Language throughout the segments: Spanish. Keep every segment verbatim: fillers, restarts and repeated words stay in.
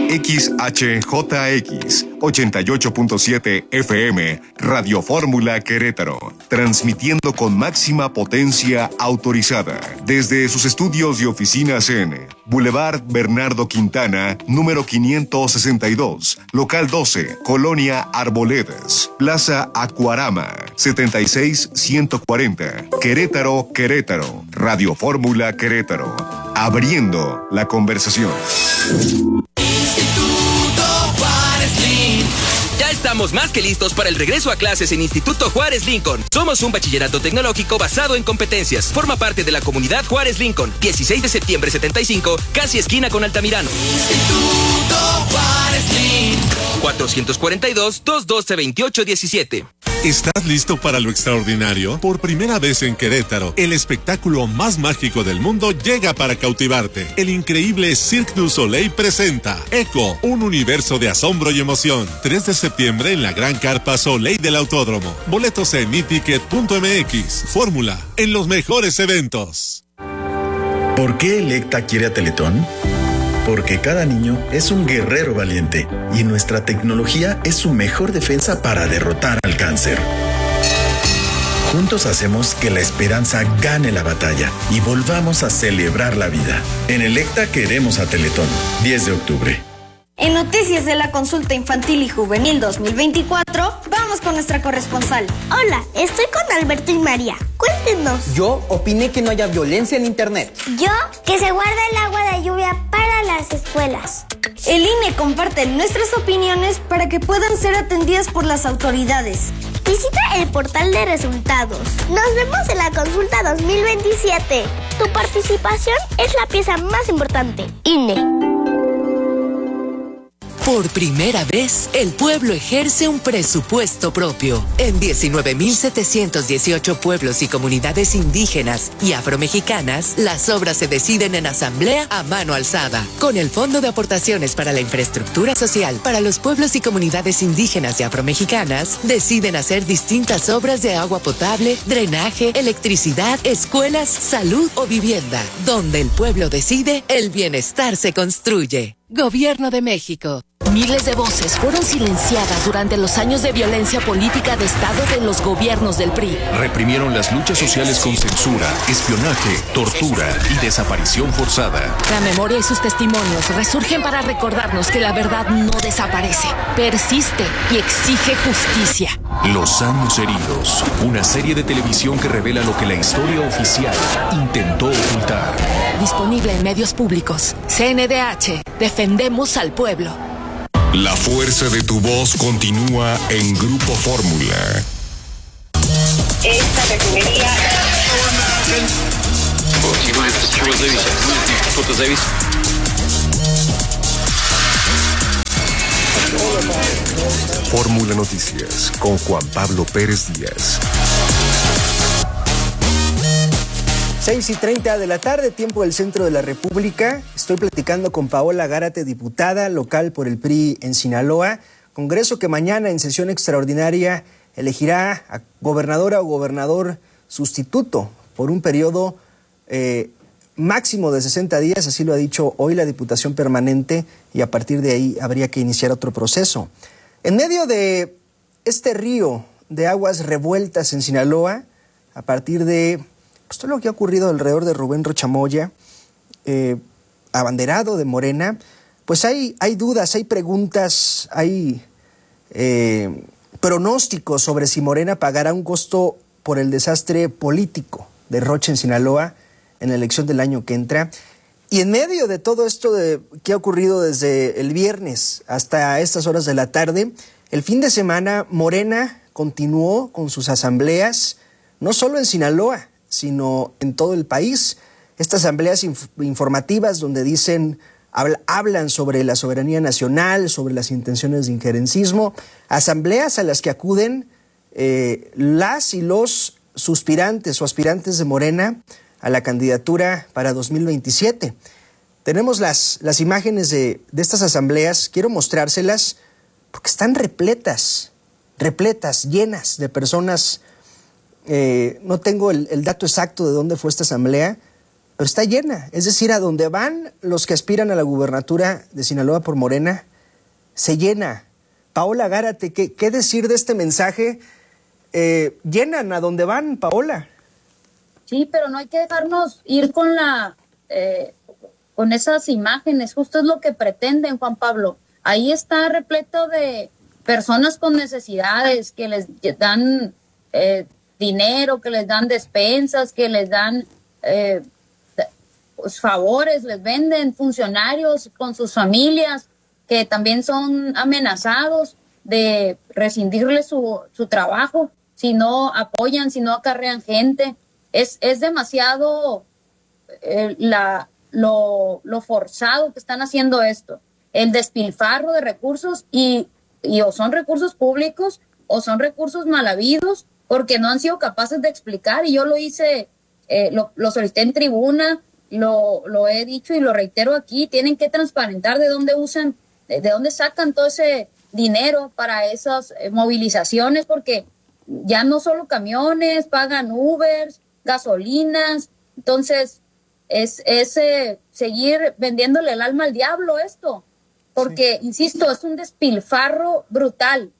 X H J X ochenta y ocho punto siete F M, Radio Fórmula Querétaro, transmitiendo con máxima potencia autorizada desde sus estudios y oficinas en Boulevard Bernardo Quintana, número quinientos sesenta y dos, local doce, Colonia Arboledas, Plaza Acuarama, setenta y seis ciento cuarenta, Querétaro, Querétaro, Radio Fórmula Querétaro, abriendo la conversación. Ya estamos más que listos para el regreso a clases en Instituto Juárez Lincoln. Somos un bachillerato tecnológico basado en competencias. Forma parte de la comunidad Juárez Lincoln. dieciséis de septiembre setenta y cinco, casi esquina con Altamirano. Instituto Juárez Lincoln. cuatrocientos cuarenta y dos, doscientos doce, veintiocho diecisiete. ¿Estás listo para lo extraordinario? Por primera vez en Querétaro, el espectáculo más mágico del mundo llega para cautivarte. El increíble Cirque du Soleil presenta Echo, un universo de asombro y emoción. tres de septiembre en la gran carpa Soleil del Autódromo. Boletos en mi ticket punto m x. Fórmula, en los mejores eventos. ¿Por qué Electa quiere a Teletón? Porque cada niño es un guerrero valiente y nuestra tecnología es su mejor defensa para derrotar al cáncer. Juntos hacemos que la esperanza gane la batalla y volvamos a celebrar la vida. En Electa queremos a Teletón. diez de octubre. En Noticias de la Consulta Infantil y Juvenil dos mil veinticuatro, vamos con nuestra corresponsal. Hola, estoy con Alberto y María. Cuéntenos. Yo opiné que no haya violencia en internet. Yo, que se guarda el agua de lluvia para las escuelas. El I N E comparte nuestras opiniones para que puedan ser atendidas por las autoridades. Visita el portal de resultados. Nos vemos en la consulta dos mil veintisiete. Tu participación es la pieza más importante. I N E. Por primera vez, el pueblo ejerce un presupuesto propio. En diecinueve mil setecientos dieciocho pueblos y comunidades indígenas y afromexicanas, las obras se deciden en asamblea a mano alzada. Con el Fondo de Aportaciones para la Infraestructura Social para los pueblos y comunidades indígenas y afromexicanas, deciden hacer distintas obras de agua potable, drenaje, electricidad, escuelas, salud o vivienda. Donde el pueblo decide, el bienestar se construye. Gobierno de México. Miles de voces fueron silenciadas durante los años de violencia política de Estado de los gobiernos del P R I. Reprimieron las luchas sociales con censura, espionaje, tortura y desaparición forzada. La memoria y sus testimonios resurgen para recordarnos que la verdad no desaparece, persiste y exige justicia. Los años heridos, una serie de televisión que revela lo que la historia oficial intentó ocultar. Disponible en medios públicos. C N D H, defendemos al pueblo. La fuerza de tu voz continúa en Grupo Fórmula. Esta refinería... Fórmula Noticias con Juan Pablo Pérez Díaz. seis y treinta de la tarde, tiempo del centro de la República. Estoy platicando con Paola Gárate, diputada local por el P R I en Sinaloa. Congreso que mañana en sesión extraordinaria elegirá a gobernadora o gobernador sustituto por un periodo eh, máximo de sesenta días, así lo ha dicho hoy la Diputación Permanente, y a partir de ahí habría que iniciar otro proceso. En medio de este río de aguas revueltas en Sinaloa, a partir de pues, todo lo que ha ocurrido alrededor de Rubén Rocha Moya, eh, abanderado de Morena, pues hay, hay dudas, hay preguntas, hay eh, pronósticos sobre si Morena pagará un costo por el desastre político de Rocha en Sinaloa en la elección del año que entra. Y en medio de todo esto de, que ha ocurrido desde el viernes hasta estas horas de la tarde, el fin de semana Morena continuó con sus asambleas, no solo en Sinaloa, sino en todo el país. Estas asambleas inf- informativas donde dicen, habl- hablan sobre la soberanía nacional, sobre las intenciones de injerencismo, asambleas a las que acuden eh, las y los suspirantes o aspirantes de Morena a la candidatura para dos mil veintisiete. Tenemos las, las imágenes de, de estas asambleas, quiero mostrárselas porque están repletas, repletas, llenas de personas. Eh, no tengo el, el dato exacto de dónde fue esta asamblea, pero está llena. Es decir, a donde van los que aspiran a la gubernatura de Sinaloa por Morena, se llena. Paola Gárate, ¿qué, qué decir de este mensaje? Eh, llenan a donde van, Paola. Sí, pero no hay que dejarnos ir con la eh, con esas imágenes. Justo es lo que pretenden, Juan Pablo. Ahí está repleto de personas con necesidades, que les dan eh, dinero, que les dan despensas, que les dan eh, pues, favores, les venden funcionarios con sus familias, que también son amenazados de rescindirle su, su trabajo si no apoyan, si no acarrean gente. Es, es demasiado eh, la, lo, lo forzado que están haciendo esto. El despilfarro de recursos y, y o son recursos públicos o son recursos mal habidos porque no han sido capaces de explicar. Y yo lo hice, eh, lo, lo solicité en tribuna, lo, lo he dicho y lo reitero aquí. Tienen que transparentar de dónde usan, de, de dónde sacan todo ese dinero para esas eh, movilizaciones, porque ya no solo camiones, pagan Ubers, gasolinas. Entonces es, es eh, seguir vendiéndole el alma al diablo esto, porque, sí. insisto, es un despilfarro brutal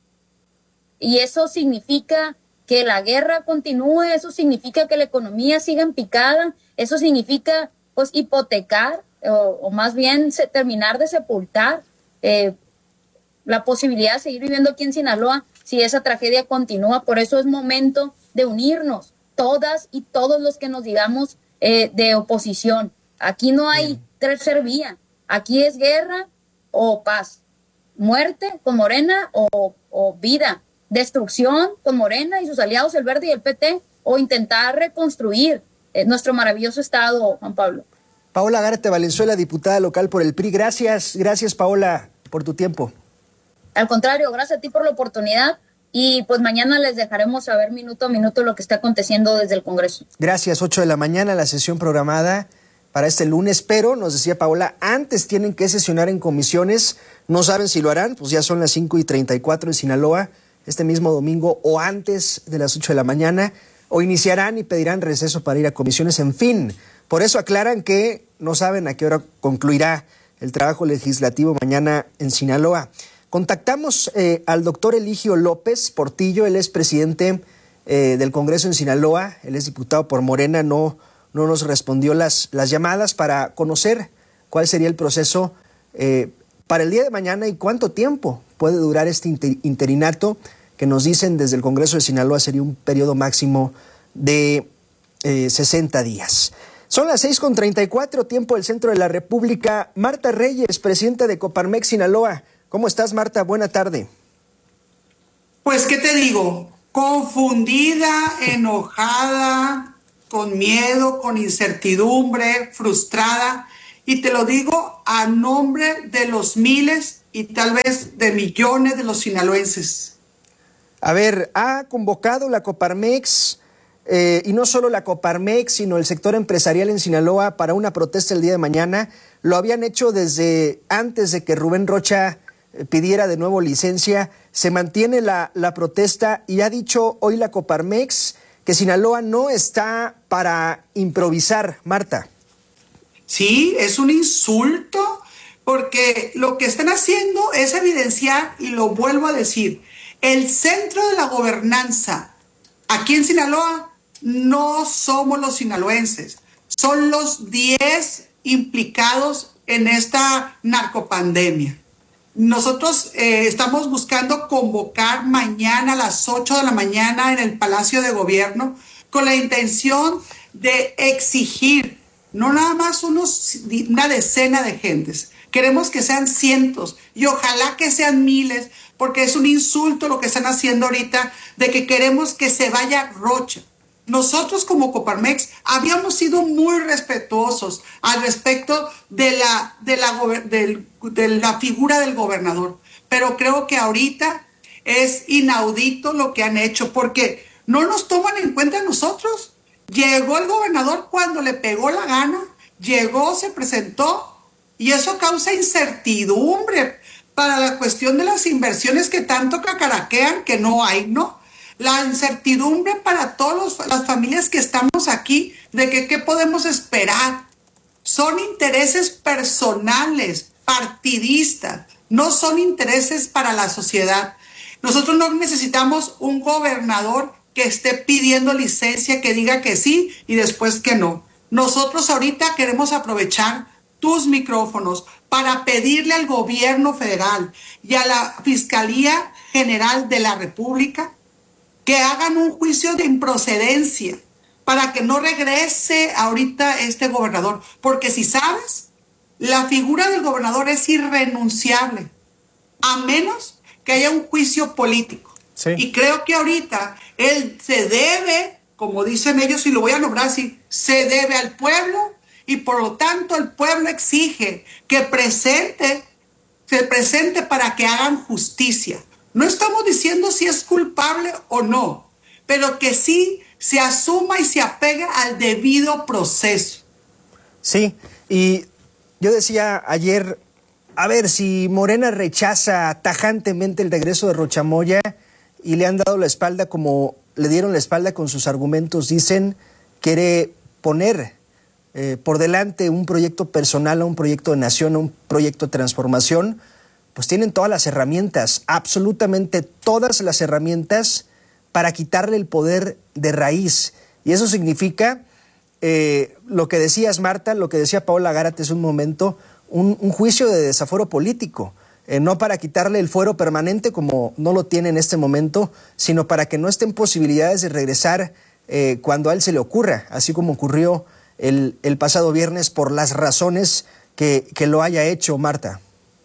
y eso significa que la guerra continúe, eso significa que la economía siga en picada, eso significa pues hipotecar o, o más bien se, terminar de sepultar eh, la posibilidad de seguir viviendo aquí en Sinaloa si esa tragedia continúa. Por eso es momento de unirnos, todas y todos los que nos digamos eh, de oposición. Aquí no hay Bien. tercer vía, aquí es guerra o paz, muerte con Morena o, o vida, destrucción con Morena y sus aliados, el Verde y el P T, o intentar reconstruir eh, nuestro maravilloso estado, Juan Pablo. Paola Gárate Valenzuela, diputada local por el P R I. Gracias, gracias Paola por tu tiempo. Al contrario, gracias a ti por la oportunidad. Y pues mañana les dejaremos saber minuto a minuto lo que está aconteciendo desde el Congreso. Gracias, ocho de la mañana, la sesión programada para este lunes, pero nos decía Paola, antes tienen que sesionar en comisiones, no saben si lo harán, pues ya son las cinco y treinta y cuatro en Sinaloa, este mismo domingo o antes de las ocho de la mañana, o iniciarán y pedirán receso para ir a comisiones, en fin. Por eso aclaran que no saben a qué hora concluirá el trabajo legislativo mañana en Sinaloa. Contactamos eh, al doctor Eligio López Portillo, él es presidente eh, del Congreso en Sinaloa, él es diputado por Morena, no, no nos respondió las, las llamadas para conocer cuál sería el proceso eh, para el día de mañana y cuánto tiempo puede durar este inter, interinato que nos dicen desde el Congreso de Sinaloa sería un periodo máximo de eh, sesenta días. Son las seis con treinta y cuatro, tiempo del centro de la República. Marta Reyes, presidenta de Coparmex Sinaloa. ¿Cómo estás, Marta? Buena tarde. Pues, ¿qué te digo? Confundida, enojada, con miedo, con incertidumbre, frustrada. Y te lo digo a nombre de los miles y tal vez de millones de los sinaloenses. A ver, ha convocado la Coparmex, eh, y no solo la Coparmex, sino el sector empresarial en Sinaloa para una protesta el día de mañana. Lo habían hecho desde antes de que Rubén Rocha pidiera de nuevo licencia. Se mantiene la, la protesta y ha dicho hoy la Coparmex que Sinaloa no está para improvisar, Marta. Sí, es un insulto porque lo que están haciendo es evidenciar, y lo vuelvo a decir, el centro de la gobernanza aquí en Sinaloa no somos los sinaloenses, son los diez implicados en esta narcopandemia. Nosotros eh, estamos buscando convocar mañana a las ocho de la mañana en el Palacio de Gobierno con la intención de exigir, no nada más unos, una decena de gentes, queremos que sean cientos y ojalá que sean miles, porque es un insulto lo que están haciendo ahorita de que queremos que se vaya Rocha. Nosotros como Coparmex habíamos sido muy respetuosos al respecto de la, de la, de, de la figura del gobernador, pero creo que ahorita es inaudito lo que han hecho porque no nos toman en cuenta a nosotros. Llegó el gobernador cuando le pegó la gana, llegó, se presentó y eso causa incertidumbre para la cuestión de las inversiones que tanto cacaraquean que no hay, ¿no? La incertidumbre para todas las familias que estamos aquí de que qué podemos esperar son intereses personales, partidistas, no son intereses para la sociedad. Nosotros no necesitamos un gobernador que esté pidiendo licencia, que diga que sí y después que no. Nosotros ahorita queremos aprovechar tus micrófonos para pedirle al gobierno federal y a la Fiscalía General de la República que hagan un juicio de improcedencia para que no regrese ahorita este gobernador. Porque si sabes, la figura del gobernador es irrenunciable, a menos que haya un juicio político. Sí. Y creo que ahorita él se debe, como dicen ellos, y lo voy a nombrar así, se debe al pueblo, y por lo tanto el pueblo exige que presente, se presente para que hagan justicia. No estamos diciendo si es culpable o no, pero que sí se asuma y se apegue al debido proceso. Sí, y yo decía ayer, a ver, si Morena rechaza tajantemente el regreso de Rocha Moya y le han dado la espalda como le dieron la espalda con sus argumentos, dicen, quiere poner eh, por delante un proyecto personal, a un proyecto de nación, a un proyecto de transformación, pues tienen todas las herramientas, absolutamente todas las herramientas para quitarle el poder de raíz. Y eso significa, eh, lo que decías, Marta, lo que decía Paola Gárate hace un momento, un, un juicio de desaforo político. Eh, no para quitarle el fuero permanente como no lo tiene en este momento, sino para que no estén posibilidades de regresar eh, cuando a él se le ocurra, así como ocurrió el, el pasado viernes por las razones que, que lo haya hecho, Marta.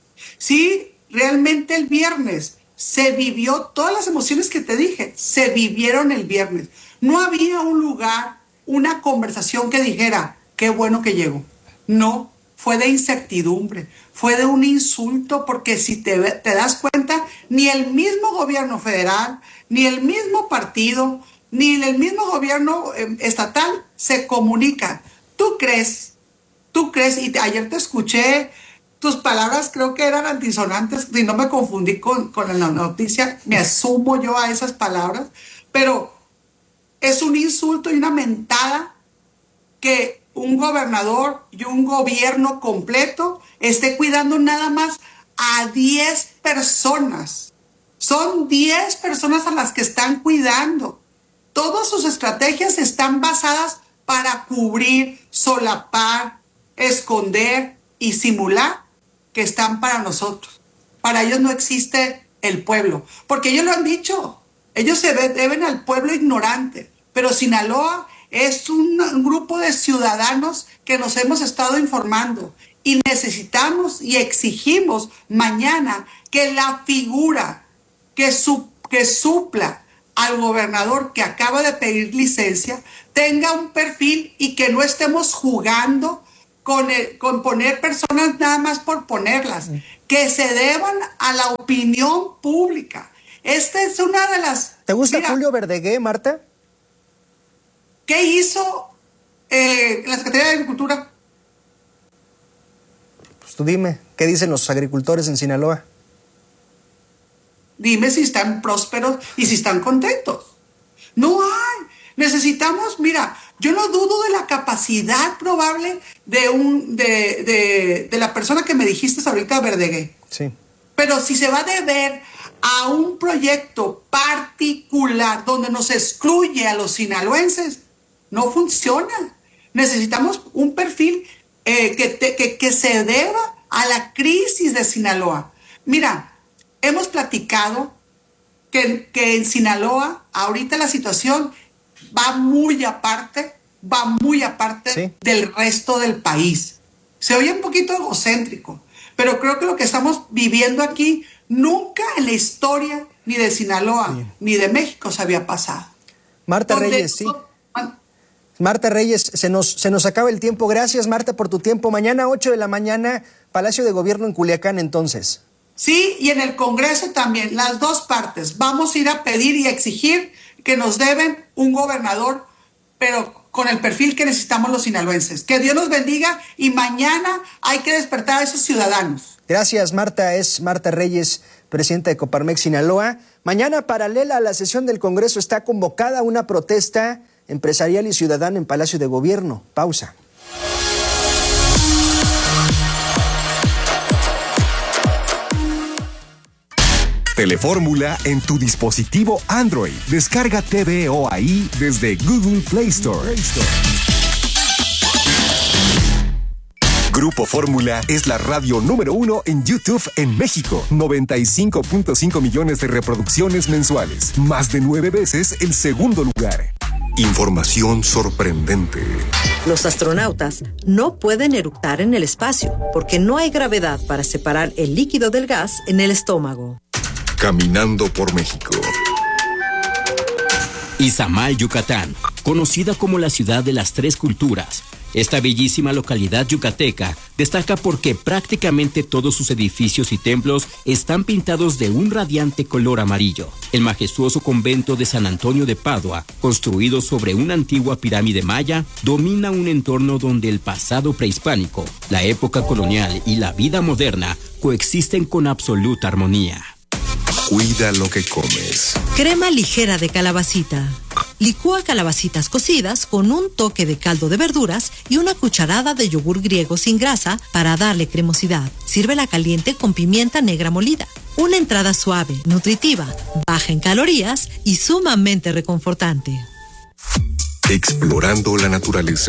Sí, realmente el viernes se vivió, todas las emociones que te dije, se vivieron el viernes. No había un lugar, una conversación que dijera, qué bueno que llegó. No, fue de incertidumbre, fue de un insulto, porque si te, te das cuenta, ni el mismo gobierno federal, ni el mismo partido, ni el mismo gobierno eh, estatal se comunica. ¿Tú crees? ¿Tú crees? Y te, ayer te escuché, tus palabras creo que eran antisonantes, y no me confundí con, con la noticia, me asumo yo a esas palabras, pero es un insulto y una mentada que un gobernador y un gobierno completo esté cuidando nada más a diez personas. Son diez personas a las que están cuidando. Todas sus estrategias están basadas para cubrir, solapar, esconder y simular que están para nosotros. Para ellos no existe el pueblo, porque ellos lo han dicho. Ellos se deben al pueblo ignorante, pero Sinaloa es un, un grupo de ciudadanos que nos hemos estado informando y necesitamos y exigimos mañana que la figura que, su, que supla al gobernador que acaba de pedir licencia tenga un perfil y que no estemos jugando con, el, con poner personas nada más por ponerlas, que se deban a la opinión pública. Esta es una de las... ¿Te gusta mira, Julio Verdegué, Marta? ¿Qué hizo eh, la Secretaría de Agricultura? Pues tú dime, ¿qué dicen los agricultores en Sinaloa? Dime si están prósperos y si están contentos. No hay. Necesitamos, mira, yo no dudo de la capacidad probable de un de, de, de la persona que me dijiste ahorita, Verdegué. Sí. Pero si se va a deber a un proyecto particular donde nos excluye a los sinaloenses, no funciona. Necesitamos un perfil eh, que, te, que, que se deba a la crisis de Sinaloa. Mira, hemos platicado que, que en Sinaloa ahorita la situación va muy aparte, va muy aparte ¿sí? del resto del país. Se oye un poquito egocéntrico, pero creo que lo que estamos viviendo aquí nunca en la historia ni de Sinaloa sí. ni de México se había pasado. Marta Donde Reyes, sí. Marta Reyes, se nos, se nos acaba el tiempo. Gracias, Marta, por tu tiempo. Mañana, ocho de la mañana, Palacio de Gobierno en Culiacán, entonces. Sí, y en el Congreso también, las dos partes. Vamos a ir a pedir y a exigir que nos deben un gobernador, pero con el perfil que necesitamos los sinaloenses. Que Dios nos bendiga y mañana hay que despertar a esos ciudadanos. Gracias, Marta. Es Marta Reyes, presidenta de Coparmex Sinaloa. Mañana, paralela a la sesión del Congreso, está convocada una protesta empresarial y ciudadana en Palacio de Gobierno. Pausa. Telefórmula en tu dispositivo Android. Descarga T V O ahí desde Google Play Store. Grupo Fórmula es la radio número uno en YouTube en México. noventa y cinco punto cinco millones de reproducciones mensuales. Más de nueve veces el segundo lugar. Información sorprendente. Los astronautas no pueden eructar en el espacio porque no hay gravedad para separar el líquido del gas en el estómago. Caminando por México. Izamal, Yucatán, conocida como la ciudad de las tres culturas. Esta bellísima localidad yucateca destaca porque prácticamente todos sus edificios y templos están pintados de un radiante color amarillo. El majestuoso convento de San Antonio de Padua, construido sobre una antigua pirámide maya, domina un entorno donde el pasado prehispánico, la época colonial y la vida moderna coexisten con absoluta armonía. Cuida lo que comes. Crema ligera de calabacita. Licúa calabacitas cocidas con un toque de caldo de verduras y una cucharada de yogur griego sin grasa para darle cremosidad. Sírvela caliente con pimienta negra molida. Una entrada suave, nutritiva, baja en calorías y sumamente reconfortante. Explorando la naturaleza.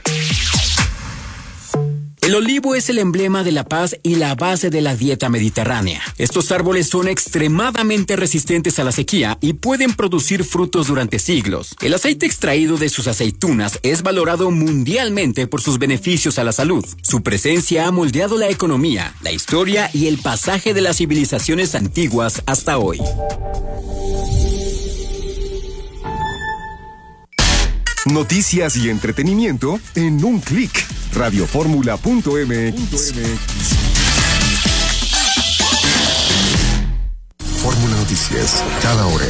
El olivo es el emblema de la paz y la base de la dieta mediterránea. Estos árboles son extremadamente resistentes a la sequía y pueden producir frutos durante siglos. El aceite extraído de sus aceitunas es valorado mundialmente por sus beneficios a la salud. Su presencia ha moldeado la economía, la historia y el pasaje de las civilizaciones antiguas hasta hoy. Noticias y entretenimiento en un clic. radioformula punto m x. Fórmula Noticias, cada hora.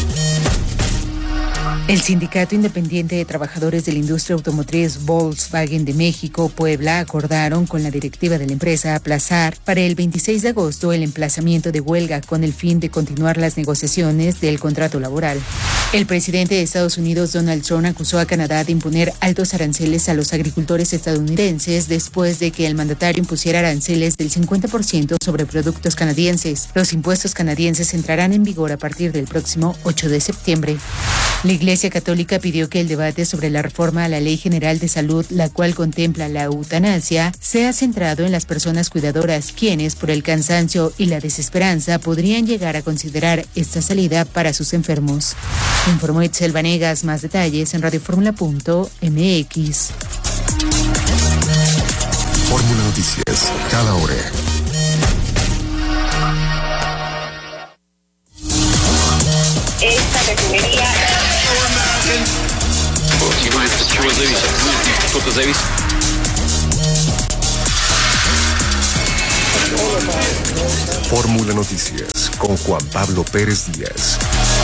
El Sindicato Independiente de Trabajadores de la Industria Automotriz Volkswagen de México, Puebla, acordaron con la directiva de la empresa aplazar para el veintiséis de agosto el emplazamiento de huelga con el fin de continuar las negociaciones del contrato laboral. El presidente de Estados Unidos, Donald Trump, acusó a Canadá de imponer altos aranceles a los agricultores estadounidenses después de que el mandatario impusiera aranceles del cincuenta por ciento sobre productos canadienses. Los impuestos canadienses entrarán en vigor a partir del próximo ocho de septiembre. La Iglesia Católica pidió que el debate sobre la reforma a la Ley General de Salud, la cual contempla la eutanasia, sea centrado en las personas cuidadoras, quienes, por el cansancio y la desesperanza, podrían llegar a considerar esta salida para sus enfermos. Informó Itzel Vanegas. Más detalles en radioformula punto m x. Fórmula Noticias, cada hora. Esta refinería. Fórmula Noticias con Juan Pablo Pérez Díaz.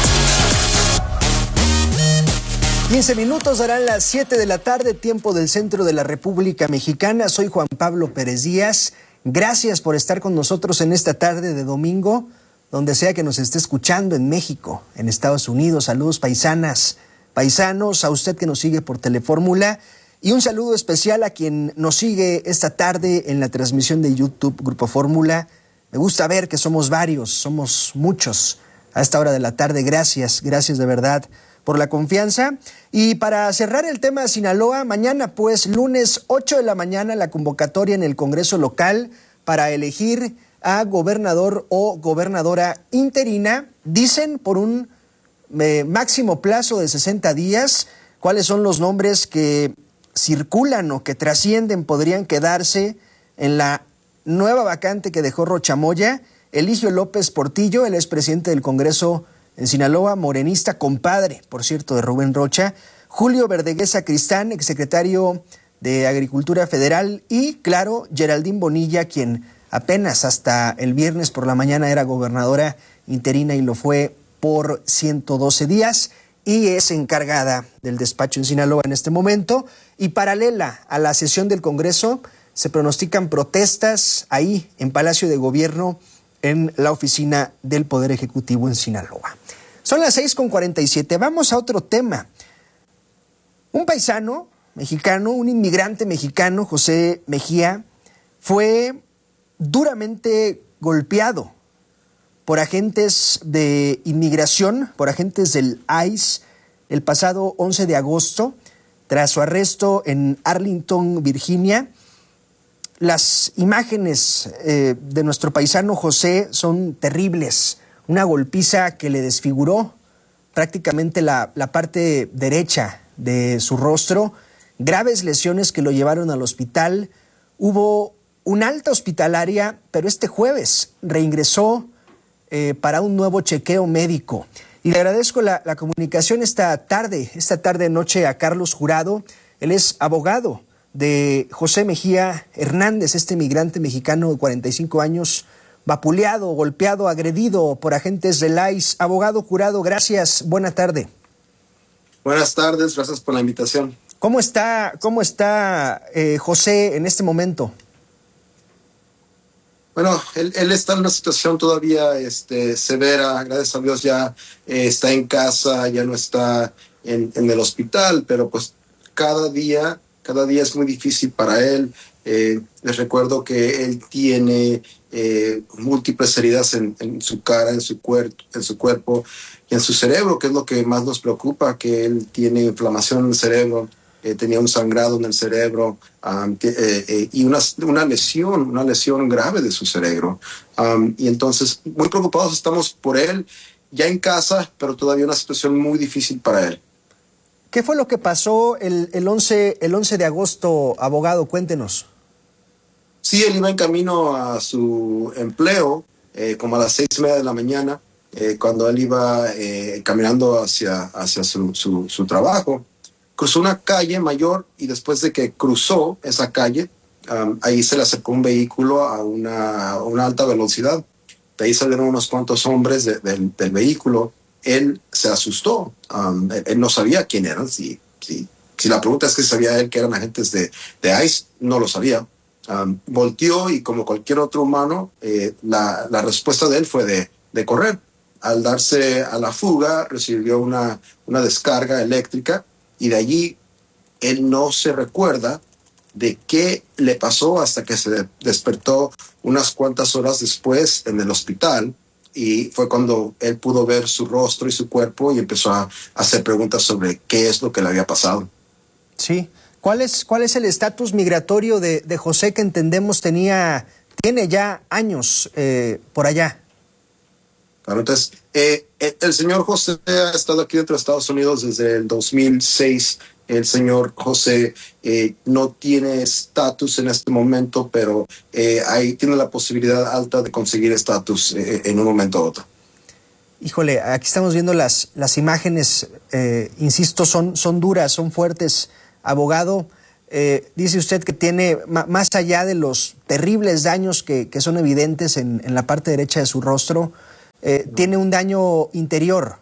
quince minutos darán las siete de la tarde, tiempo del centro de la República Mexicana. Soy Juan Pablo Pérez Díaz. Gracias por estar con nosotros en esta tarde de domingo, donde sea que nos esté escuchando, en México, en Estados Unidos. Saludos paisanas, paisanos, a usted que nos sigue por Telefórmula, y un saludo especial a quien nos sigue esta tarde en la transmisión de YouTube Grupo Fórmula. Me gusta ver que somos varios, somos muchos a esta hora de la tarde. Gracias, gracias de verdad por la confianza. Y para cerrar el tema de Sinaloa, mañana pues, lunes ocho de la mañana, la convocatoria en el Congreso local para elegir a gobernador o gobernadora interina, dicen por un eh, máximo plazo de sesenta días. ¿Cuáles son los nombres que circulan o que trascienden, podrían quedarse en la nueva vacante que dejó Rocha Moya? Eligio López Portillo, el expresidente del Congreso en Sinaloa, morenista, compadre, por cierto, de Rubén Rocha. Julio Verdeguesa Cristán, exsecretario de Agricultura Federal. Y, claro, Geraldine Bonilla, quien apenas hasta el viernes por la mañana era gobernadora interina y lo fue por ciento doce días. Y es encargada del despacho en Sinaloa en este momento. Y paralela a la sesión del Congreso, se pronostican protestas ahí en Palacio de Gobierno, en la oficina del Poder Ejecutivo en Sinaloa. Son las seis con cuarenta y siete. Vamos a otro tema. Un paisano mexicano, un inmigrante mexicano, José Mejía, fue duramente golpeado por agentes de inmigración, por agentes del I C E, el pasado once de agosto, tras su arresto en Arlington, Virginia. Las imágenes eh, de nuestro paisano José son terribles. Una golpiza que le desfiguró prácticamente la, la parte derecha de su rostro, graves lesiones que lo llevaron al hospital. Hubo una alta hospitalaria, pero este jueves reingresó eh, para un nuevo chequeo médico. Y le agradezco la, la comunicación esta tarde, esta tarde noche a Carlos Jurado. Él es abogado de José Mejía Hernández, este migrante mexicano de cuarenta y cinco años, vapuleado, golpeado, agredido por agentes del I C E. Abogado Jurado, gracias, buena tarde. Buenas tardes, gracias por la invitación. ¿Cómo está, cómo está eh, José en este momento? Bueno, él, él está en una situación todavía este, severa, gracias a Dios ya eh, está en casa, ya no está en, en el hospital, pero pues cada día, cada día es muy difícil para él. Eh, les recuerdo que él tiene eh, múltiples heridas en, en su cara, en su, cuer- en su cuerpo y en su cerebro, que es lo que más nos preocupa, que él tiene inflamación en el cerebro, eh, tenía un sangrado en el cerebro um, t- eh, eh, y una, una lesión, una lesión grave de su cerebro. Um, y entonces, muy preocupados estamos por él, ya en casa, pero todavía una situación muy difícil para él. ¿Qué fue lo que pasó el, el, once, el once de agosto, abogado? Cuéntenos. Sí, él iba en camino a su empleo, eh, como a las seis y media de la mañana, eh, cuando él iba eh, caminando hacia, hacia su, su, su trabajo. Cruzó una calle mayor y después de que cruzó esa calle, um, ahí se le acercó un vehículo a una, a una alta velocidad. De ahí salieron unos cuantos hombres de, de, del vehículo. Él se asustó. Um, él, él no sabía quién eran. Si, si, si la pregunta es que sabía él que eran agentes de, de I C E, no lo sabía. Um, volteó y como cualquier otro humano, eh, la, la respuesta de él fue de, de correr. Al darse a la fuga, recibió una, una descarga eléctrica y de allí él no se recuerda de qué le pasó hasta que se de- despertó unas cuantas horas después en el hospital, y fue cuando él pudo ver su rostro y su cuerpo y empezó a, a hacer preguntas sobre qué es lo que le había pasado. Sí. ¿Cuál es, cuál es el estatus migratorio de, de José, que entendemos tenía, tiene ya años eh, por allá? Claro, entonces, eh, el señor José ha estado aquí dentro de Estados Unidos desde el dos mil seis. El señor José eh, no tiene estatus en este momento, pero eh, ahí tiene la posibilidad alta de conseguir estatus eh, en un momento u otro. Híjole, aquí estamos viendo las, las imágenes, eh, insisto, son, son duras, son fuertes. Abogado, eh, dice usted que tiene, ma- más allá de los terribles daños que, que son evidentes en, en la parte derecha de su rostro, eh, tiene un daño interior.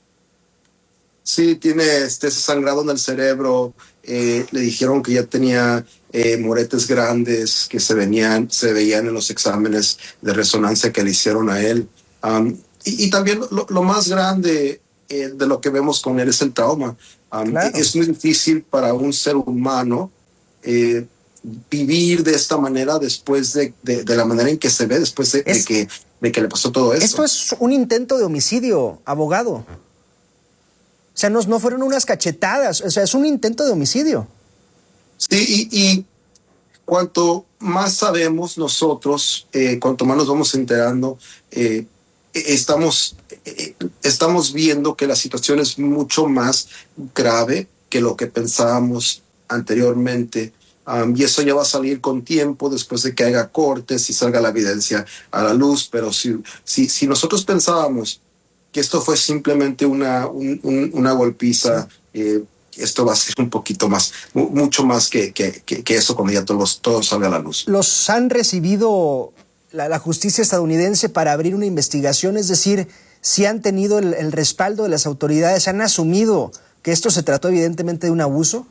Sí, tiene este, ese sangrado en el cerebro. Eh, le dijeron que ya tenía eh, moretes grandes que se, venían, se veían en los exámenes de resonancia que le hicieron a él. Um, y, y también lo, lo más grande eh, de lo que vemos con él es el trauma. Um, claro. Es muy difícil para un ser humano eh, vivir de esta manera después de, de, de la manera en que se ve, después de, es, de, que, de que le pasó todo esto. Esto es un intento de homicidio, abogado. O sea, no, no fueron unas cachetadas, o sea, es un intento de homicidio. Sí, y, y cuanto más sabemos nosotros, eh, cuanto más nos vamos enterando, eh, estamos, eh, estamos viendo que la situación es mucho más grave que lo que pensábamos anteriormente. Um, y eso ya va a salir con tiempo después de que haya cortes y salga la evidencia a la luz. Pero si, si, si nosotros pensábamos que esto fue simplemente una, un, un, una golpiza, eh, esto va a ser un poquito más, mucho más que, que, que, que eso cuando ya todos, todo salga a la luz. ¿Los han recibido la, la justicia estadounidense para abrir una investigación? Es decir, si han tenido el, el respaldo de las autoridades, ¿han asumido que esto se trató evidentemente de un abuso?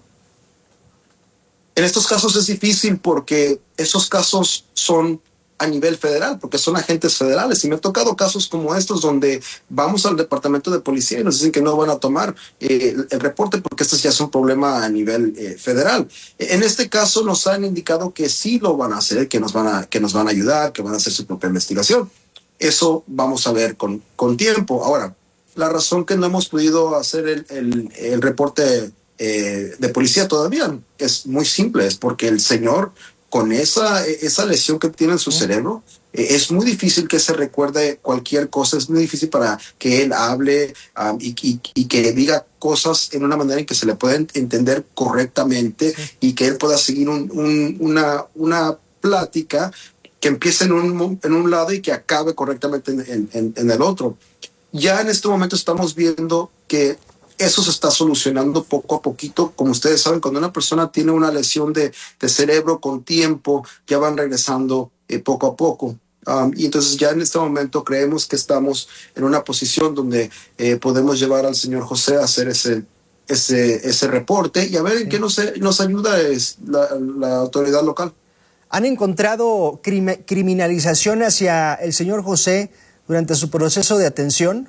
En estos casos es difícil porque esos casos son a nivel federal, porque son agentes federales, y me ha tocado casos como estos donde vamos al departamento de policía y nos dicen que no van a tomar eh, el, el reporte porque este ya es un problema a nivel eh, federal. En este caso nos han indicado que sí lo van a hacer, que nos van a, que nos van a ayudar, que van a hacer su propia investigación. Eso vamos a ver con, con tiempo. Ahora, la razón que no hemos podido hacer el, el, el reporte eh, de policía todavía es muy simple, es porque el señor con esa, esa lesión que tiene en su cerebro, eh, es muy difícil que se recuerde cualquier cosa, es muy difícil para que él hable um, y, y, y que diga cosas en una manera en que se le pueda entender correctamente, sí, y que él pueda seguir un, un, una, una plática que empiece en un, en un lado y que acabe correctamente en, en, en el otro. Ya en este momento estamos viendo que eso se está solucionando poco a poquito. Como ustedes saben, cuando una persona tiene una lesión de, de cerebro con tiempo, ya van regresando eh, poco a poco. Um, y entonces ya en este momento creemos que estamos en una posición donde eh, podemos llevar al señor José a hacer ese, ese, ese reporte y a ver en qué nos, nos ayuda es la, la autoridad local. ¿Han encontrado crime, criminalización hacia el señor José durante su proceso de atención?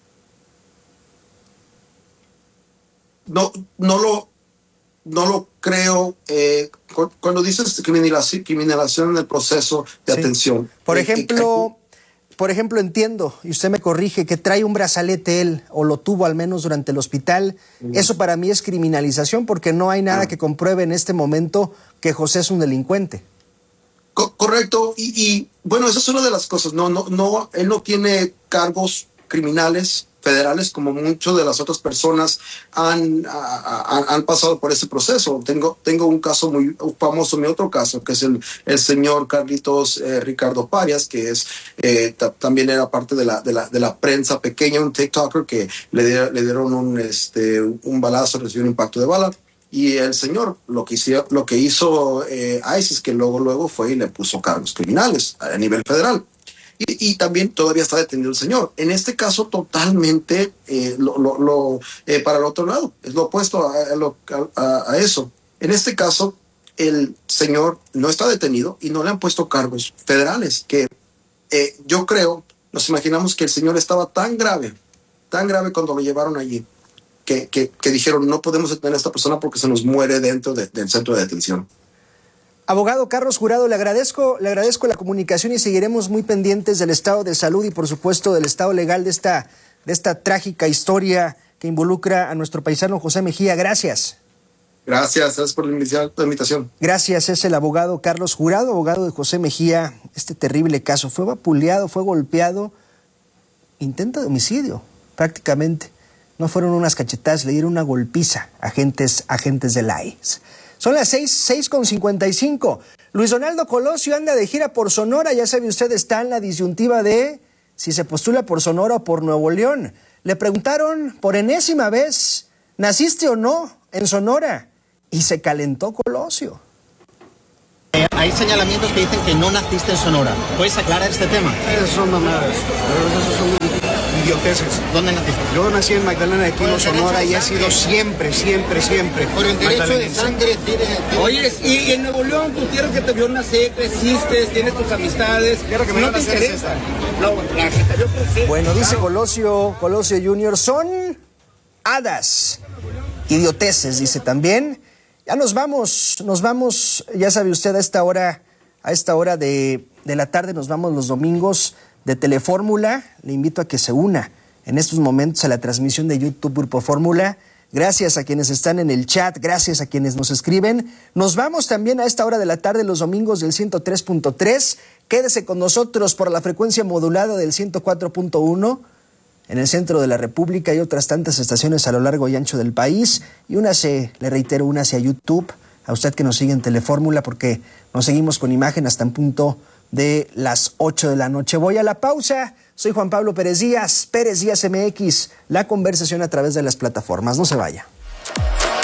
No, no lo, no lo creo. Eh, cuando dices criminalización, criminalización en el proceso de sí. atención. Por eh, ejemplo, eh, por ejemplo, entiendo, y usted me corrige, que trae un brazalete él, o lo tuvo al menos durante el hospital. Mm. Eso para mí es criminalización porque no hay nada ah. que compruebe en este momento que José es un delincuente. Co- correcto, y, y bueno, esa es una de las cosas. No, no, no, él no tiene cargos criminales federales como muchas de las otras personas han, han, han pasado por ese proceso. Tengo, tengo un caso muy famoso, mi otro caso, que es el, el señor Carlitos eh, Ricardo Parias, que es eh, t- también era parte de la, de, la, de la prensa pequeña, un TikToker que le, de, le dieron un, este, un balazo, recibió un impacto de bala. Y el señor lo que hizo, lo que hizo eh, ICE es que luego, luego fue y le puso cargos criminales a nivel federal. Y, y también todavía está detenido el señor. En este caso, totalmente eh, lo, lo, lo, eh, para el otro lado. Es lo opuesto a, a, a, a eso. En este caso, el señor no está detenido y no le han puesto cargos federales. Que eh, yo creo, nos imaginamos que el señor estaba tan grave, tan grave cuando lo llevaron allí, Que, que, que dijeron no podemos detener a esta persona porque se nos muere dentro de, del centro de detención. Abogado Carlos Jurado, le agradezco, le agradezco la comunicación y seguiremos muy pendientes del estado de salud y por supuesto del estado legal de esta, de esta trágica historia que involucra a nuestro paisano José Mejía. Gracias. Gracias, gracias por la invitación. Gracias, es el abogado Carlos Jurado, abogado de José Mejía. Este terrible caso, fue vapuleado, fue golpeado, intento de homicidio prácticamente. No fueron unas cachetadas, le dieron una golpiza a agentes, agentes del I C E. Son las seis, seis con cincuenta y cinco. Luis Donaldo Colosio anda de gira por Sonora. Ya sabe usted, está en la disyuntiva de si se postula por Sonora o por Nuevo León. Le preguntaron por enésima vez, ¿naciste o no en Sonora? Y se calentó Colosio. Eh, hay señalamientos que dicen que no naciste en Sonora. ¿Puedes aclarar este tema? Esas son mamadas. Esos son idioteces. ¿Dónde naciste? Yo nací en Magdalena de Quino, Sonora, y he sido siempre, siempre, siempre. Por el derecho de sangre tiene... Oye, y en Nuevo León, tu tierra que te vio nacer, creciste, tienes tus amistades. Quiero que me no te interesa. No, la que te vio crecer. Bueno, dice Colosio, Colosio junior, son hadas, idioteces, dice también. Ya nos vamos, nos vamos, ya sabe usted, a esta hora, a esta hora de, de la tarde nos vamos los domingos de Telefórmula. Le invito a que se una en estos momentos a la transmisión de YouTube Grupo Fórmula. Gracias a quienes están en el chat, gracias a quienes nos escriben. Nos vamos también a esta hora de la tarde los domingos del ciento tres punto tres. Quédese con nosotros por la frecuencia modulada del ciento cuatro punto uno en el centro de la República y otras tantas estaciones a lo largo y ancho del país. Y únase, le reitero, únase a YouTube, a usted que nos sigue en Telefórmula, porque nos seguimos con imagen hasta en punto de las ocho de la noche. Voy a la pausa. Soy Juan Pablo Pérez Díaz, Pérez Díaz M X, la conversación a través de las plataformas. No se vaya.